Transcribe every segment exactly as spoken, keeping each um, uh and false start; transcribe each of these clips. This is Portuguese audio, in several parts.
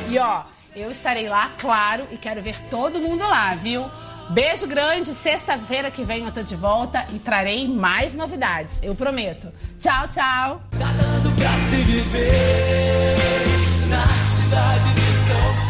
E ó, eu estarei lá, claro, e quero ver todo mundo lá, viu? Beijo grande, sexta-feira que vem eu tô de volta e trarei mais novidades, eu prometo. Tchau, tchau. Tá dando pra se viver na cidade de São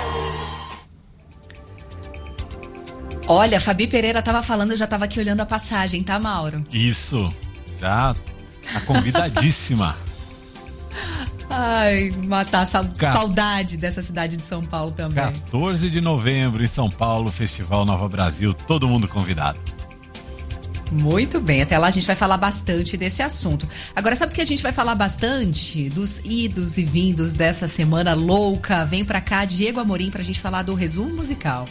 Paulo. Olha, a Fabi Pereira tava falando, eu já tava aqui olhando a passagem, tá, Mauro? Isso, já tá convidadíssima. Ai, matar sa- Ca- saudade dessa cidade de São Paulo também. quatorze de novembro em São Paulo, Festival Nova Brasil, todo mundo convidado. Muito bem, até lá a gente vai falar bastante desse assunto. Agora, sabe o que a gente vai falar bastante? Dos idos e vindos dessa semana louca. Vem pra cá, Diego Amorim, pra gente falar do resumo musical.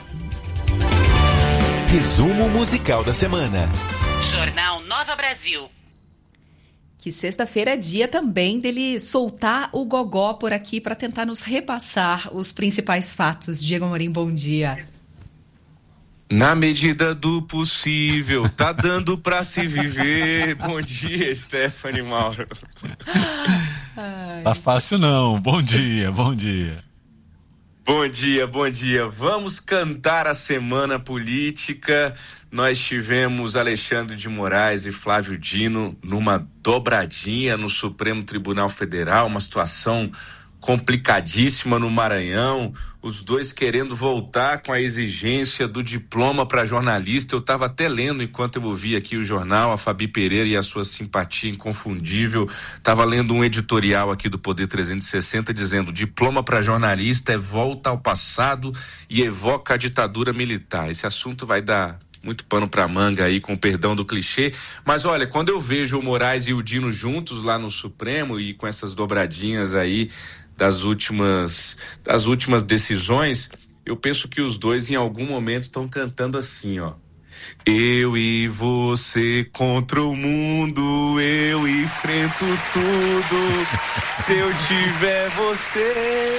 Resumo musical da semana. Jornal Nova Brasil. Que sexta-feira é dia também dele soltar o gogó por aqui para tentar nos repassar os principais fatos. Diego Amorim, bom dia. Na medida do possível, tá dando pra se viver. Bom dia, Stephanie Mauro. Tá fácil não, bom dia, bom dia. Bom dia, bom dia. Vamos cantar a semana política. Nós tivemos Alexandre de Moraes e Flávio Dino numa dobradinha no Supremo Tribunal Federal, uma situação complicadíssima no Maranhão, os dois querendo voltar com a exigência do diploma para jornalista. Eu estava até lendo enquanto eu ouvia aqui o jornal, a Fabi Pereira e a sua simpatia inconfundível, estava lendo um editorial aqui do Poder trezentos e sessenta dizendo: diploma para jornalista é volta ao passado e evoca a ditadura militar. Esse assunto vai dar muito pano pra manga aí, com o perdão do clichê, mas olha, quando eu vejo o Moraes e o Dino juntos lá no Supremo e com essas dobradinhas aí das últimas, das últimas decisões, eu penso que os dois em algum momento estão cantando assim, ó: eu e você contra o mundo, eu enfrento tudo, se eu tiver você.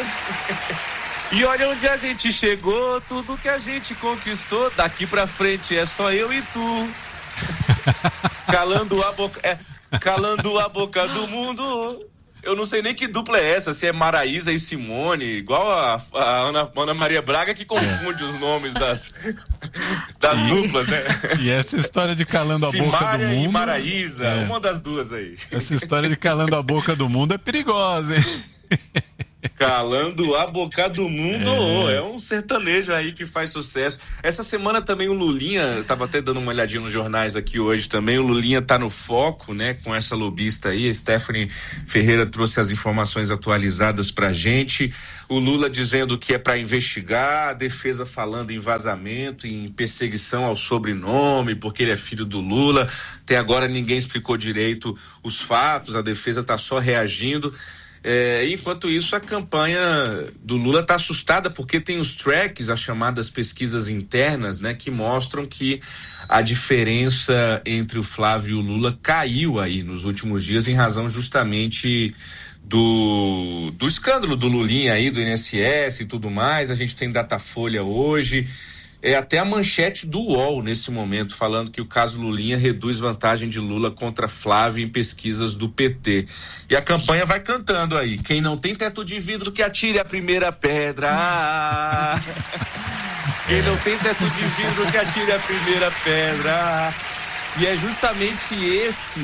E olha onde a gente chegou, tudo que a gente conquistou, daqui pra frente é só eu e tu. Calando a boca, é, calando a boca do mundo. Eu não sei nem que dupla é essa, se é Maraísa e Simone, igual a, a Ana, Ana Maria Braga, que confunde os nomes das, das e, duplas, né? E essa história de calando a boca do Simária mundo... e Maraísa, é. uma das duas aí. Essa história de calando a boca do mundo é perigosa, hein? Calando a boca do mundo, é. é um sertanejo aí que faz sucesso. Essa semana também o Lulinha, eu tava até dando uma olhadinha nos jornais aqui hoje também, o Lulinha tá no foco, né, com essa lobista aí. A Stephanie Ferreira trouxe as informações atualizadas pra gente. O Lula dizendo que é para investigar, a defesa falando em vazamento, em perseguição ao sobrenome, porque ele é filho do Lula. Até agora ninguém explicou direito os fatos, a defesa tá só reagindo. É, enquanto isso, a campanha do Lula está assustada porque tem os tracks, as chamadas pesquisas internas, né, que mostram que a diferença entre o Flávio e o Lula caiu aí nos últimos dias em razão justamente do, do escândalo do Lulinha aí, do I N S S e tudo mais. A gente tem Datafolha hoje. É até a manchete do U O L nesse momento, falando que o caso Lulinha reduz vantagem de Lula contra Flávio em pesquisas do P T. E a campanha vai cantando aí: quem não tem teto de vidro que atire a primeira pedra. Quem não tem teto de vidro que atire a primeira pedra. E é justamente esse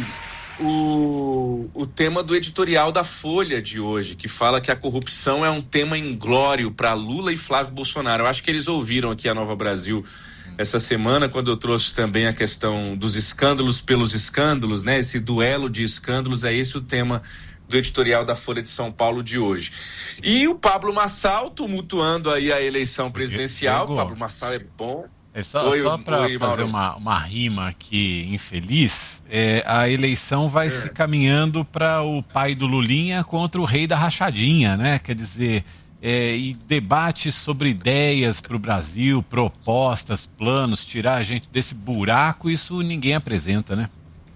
o, o tema do editorial da Folha de hoje, que fala que a corrupção é um tema inglório para Lula e Flávio Bolsonaro. Eu acho que eles ouviram aqui a Nova Brasil essa semana, quando eu trouxe também a questão dos escândalos pelos escândalos, né? Esse duelo de escândalos, é esse o tema do editorial da Folha de São Paulo de hoje. E o Pablo Marçal tumultuando aí a eleição presidencial. O Pablo Marçal é bom. É só, oi, só para fazer uma, uma rima aqui infeliz, é, a eleição vai é. se caminhando para o pai do Lulinha contra o rei da rachadinha, né? Quer dizer, é, e debates sobre ideias para o Brasil, propostas, planos, tirar a gente desse buraco, isso ninguém apresenta, né?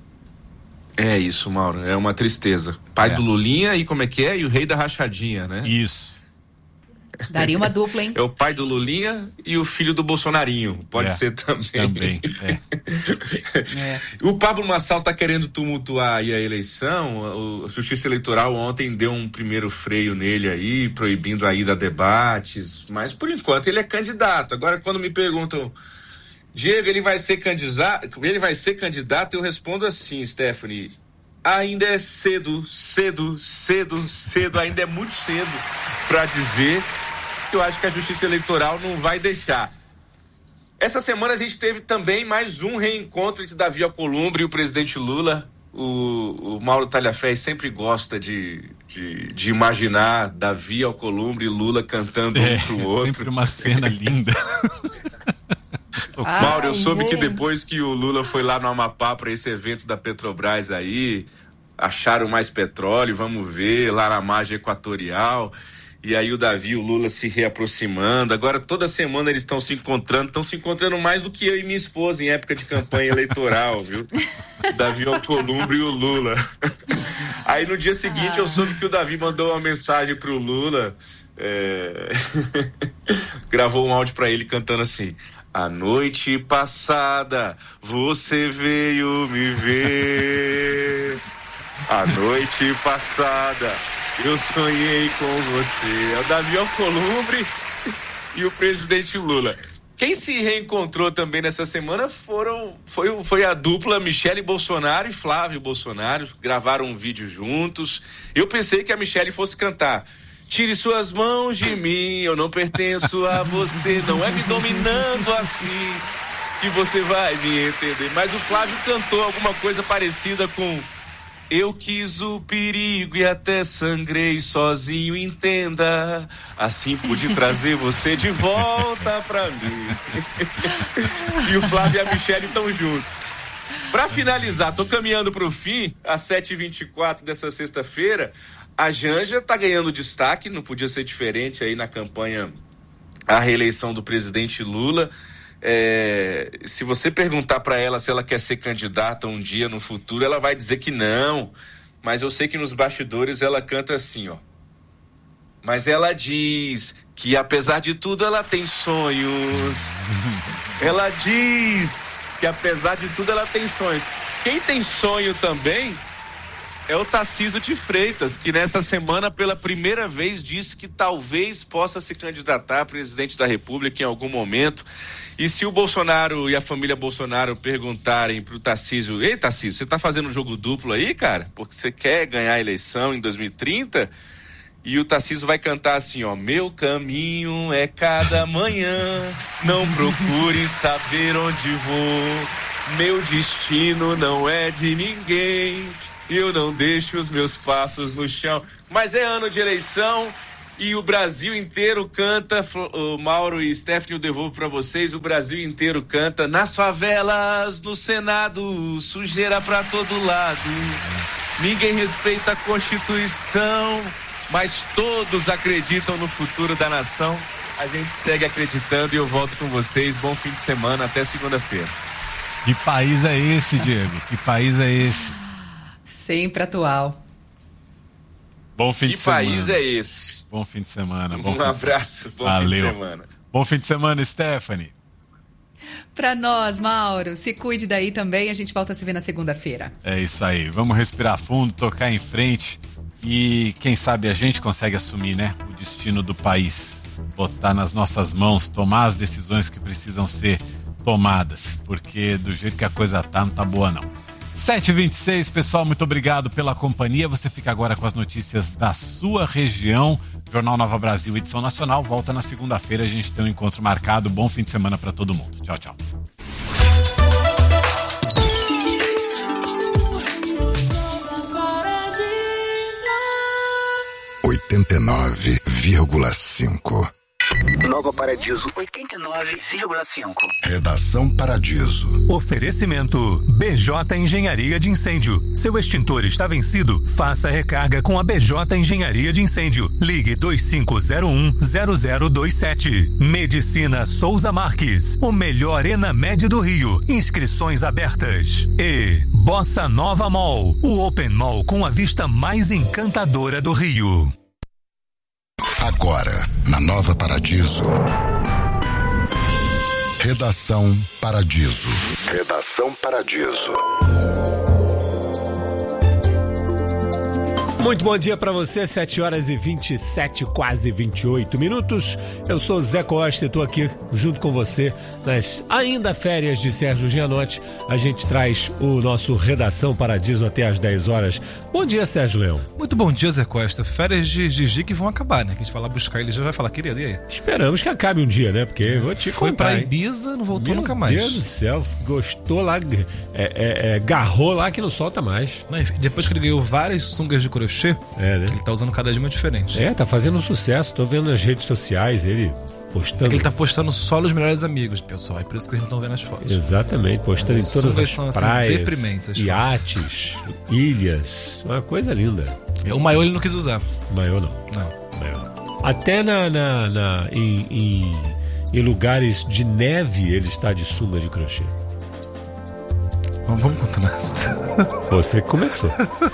É isso, Mauro, é uma tristeza. Pai é. do Lulinha e como é que é? E o rei da rachadinha, né? Isso. Daria uma dupla, hein? É o pai do Lulinha e o filho do Bolsonarinho. Pode É, ser também. Também, é. É. O Pablo Marçal tá querendo tumultuar aí a eleição. A Justiça Eleitoral ontem deu um primeiro freio nele aí, proibindo a ida a debates. Mas, por enquanto, ele é candidato. Agora, quando me perguntam, Diego, ele vai ser candidato? Ele vai ser candidato? Eu respondo assim, Stephanie. Ainda é cedo, cedo, cedo, cedo, ainda é muito cedo para dizer que eu acho que a Justiça Eleitoral não vai deixar. Essa semana a gente teve também mais um reencontro entre Davi Alcolumbre e o presidente Lula. O, o Mauro Talhafé sempre gosta de, de, de imaginar Davi Alcolumbre e Lula cantando É, um pro outro. sempre uma cena linda. Ai, Mauro, eu soube gente. que depois que o Lula foi lá no Amapá para esse evento da Petrobras aí, acharam mais petróleo, vamos ver, lá na margem equatorial, e aí o Davi e o Lula se reaproximando. Agora toda semana eles estão se encontrando, estão se encontrando mais do que eu e minha esposa em época de campanha eleitoral, viu? O Davi Alcolumbre e o Lula. Aí no dia seguinte eu soube que o Davi mandou uma mensagem pro Lula, é... gravou um áudio pra ele cantando assim: a noite passada você veio me ver, a noite passada eu sonhei com você. É o Davi Alcolumbre e o presidente Lula. Quem se reencontrou também nessa semana foram, foi, foi a dupla Michele Bolsonaro e Flávio Bolsonaro. Gravaram um vídeo juntos. Eu pensei que a Michele fosse cantar Tire suas mãos de mim, eu não pertenço a você, não é me dominando assim que você vai me entender. Mas o Flávio cantou alguma coisa parecida com eu quis o perigo e até sangrei sozinho, entenda, assim pude trazer você de volta pra mim. E o Flávio e a Michele estão juntos. Pra finalizar, tô caminhando pro fim, às sete e vinte e quatro dessa sexta-feira. A Janja tá ganhando destaque, não podia ser diferente aí na campanha à reeleição do presidente Lula. É, se você perguntar para ela se ela quer ser candidata um dia no futuro, ela vai dizer que não. Mas eu sei que nos bastidores ela canta assim, ó. Mas ela diz que apesar de tudo ela tem sonhos. Ela diz que apesar de tudo ela tem sonhos. Quem tem sonho também é o Tarcísio de Freitas, que nesta semana, pela primeira vez, disse que talvez possa se candidatar a presidente da República em algum momento. E se o Bolsonaro e a família Bolsonaro perguntarem pro Tarcísio: ei, Tarcísio, você tá fazendo um jogo duplo aí, cara? Porque você quer ganhar a eleição em dois mil e trinta? E o Tarcísio vai cantar assim, ó: meu caminho é cada manhã, não procure saber onde vou, meu destino não é de ninguém, eu não deixo os meus passos no chão. Mas é ano de eleição e o Brasil inteiro canta, o Mauro e Stephanie, eu devolvo pra vocês, o Brasil inteiro canta: nas favelas, no Senado, sujeira pra todo lado, ninguém respeita a Constituição, mas todos acreditam no futuro da nação. A gente segue acreditando e eu volto com vocês. Bom fim de semana, até segunda-feira. Que país é esse, Diego? Que país é esse? Sempre atual. Bom fim Que de semana. Que país é esse? Bom fim de semana. Bom um fim abraço, de... bom Valeu. fim de semana. Bom fim de semana, Stephanie. Pra nós, Mauro, se cuide daí também, a gente volta a se ver na segunda-feira. É isso aí, vamos respirar fundo, tocar em frente e quem sabe a gente consegue assumir, né, o destino do país, botar nas nossas mãos, tomar as decisões que precisam ser tomadas, porque do jeito que a coisa tá, não tá boa não. sete e vinte e seis, pessoal, muito obrigado pela companhia. Você fica agora com as notícias da sua região. Jornal Nova Brasil, edição nacional, volta na segunda-feira. A gente tem um encontro marcado. Bom fim de semana para todo mundo. Tchau, tchau. oitenta e nove vírgula cinco. Nova Paradiso oitenta e nove vírgula cinco. Redação Paradiso. Oferecimento B J Engenharia de Incêndio. Seu extintor está vencido? Faça recarga com a B J Engenharia de Incêndio. Ligue dois cinco zero um zero zero dois sete. Medicina Souza Marques. O melhor Enamed do Rio. Inscrições abertas. E Bossa Nova Mall. O Open Mall com a vista mais encantadora do Rio. Agora, na na Nova Paradiso. Redação Paradiso. Redação Paradiso. Muito bom dia para você, sete horas e vinte e sete, quase vinte e oito minutos. Eu sou Zé Costa e estou aqui junto com você nas ainda férias de Sérgio Gianotti. A gente traz o nosso Redação Paradiso até às dez horas. Bom dia, Sérgio Leão. Muito bom dia, Zé Costa. Férias de Gigi que vão acabar, né? Que a gente vai lá buscar ele já vai falar, querido, e aí? Esperamos que acabe um dia, né? Porque vou te Foi contar. pra hein? Ibiza, não voltou Meu nunca mais. Meu Deus do céu, gostou lá, é, é, é, garrou lá que não solta mais. Não, depois que ele ganhou várias sungas de crochê, É, né? ele tá usando cada dia uma diferente. É, tá fazendo sucesso. Tô vendo nas redes sociais ele postando. É que ele tá postando só os melhores amigos, pessoal. É por isso que eles não estão vendo as fotos. Exatamente, postando As em todas sungas as são, assim, praias, deprimentes, as iates, ilhas. Uma coisa linda. O maior ele não quis usar. Maior não. Não. Maior não. Até na, na, na, em, em, em lugares de neve ele está de sunga de crochê. Vamos, vamos contar isso. Você que começou.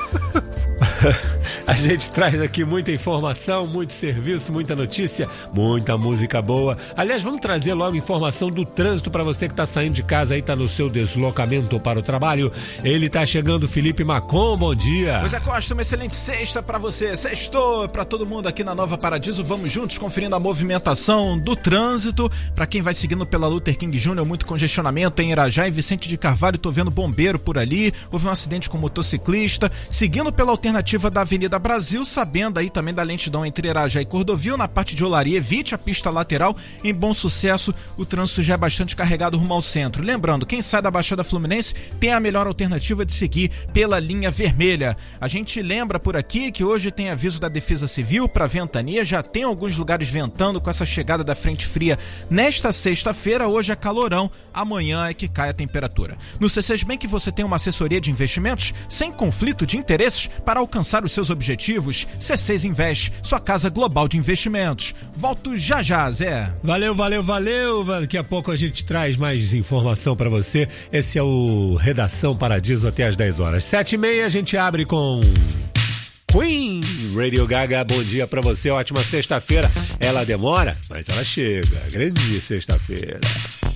A gente traz aqui muita informação, muito serviço, muita notícia, muita música boa. Aliás, vamos trazer logo informação do trânsito para você que está saindo de casa aí, tá no seu deslocamento para o trabalho. Ele tá chegando, Felipe Macon, bom dia. Pois é, Costa, uma excelente sexta para você. Sextou para todo mundo aqui na Nova Paradiso. Vamos juntos conferindo a movimentação do trânsito. Para quem vai seguindo pela Luther King Júnior, muito congestionamento em Irajá e Vicente de Carvalho. Tô vendo bombeiro por ali. Houve um acidente com motociclista. Seguindo pela alternativa da Avenida Brasil, sabendo aí também da lentidão entre Irajá e Cordovil, na parte de Olaria, evite a pista lateral. Em Bom Sucesso, o trânsito já é bastante carregado rumo ao centro. Lembrando, quem sai da Baixada Fluminense tem a melhor alternativa de seguir pela linha vermelha. A gente lembra por aqui que hoje tem aviso da Defesa Civil para ventania, já tem alguns lugares ventando com essa chegada da frente fria nesta sexta-feira. Hoje é calorão, amanhã é que cai a temperatura. No C C Bank você tem uma assessoria de investimentos sem conflito de interesses para alcançar os seus objetivos. C seis Invest, sua casa global de investimentos. Volto já já, Zé. Valeu, valeu, valeu. Daqui a pouco a gente traz mais informação para você. Esse é o Redação Paradiso até às dez horas. Sete e meia a gente abre com Queen. Radio Gaga, bom dia pra você. Ótima sexta-feira. Ela demora, mas ela chega. Grande sexta-feira.